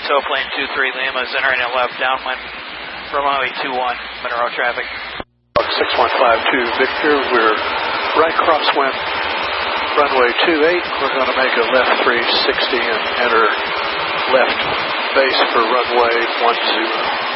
Plane 23 Lima is entering at left downwind, runway 21, Monroe traffic. 6152 Victor, we're right crosswind, runway 28. We're going to make a left 360 and enter left base for runway 10.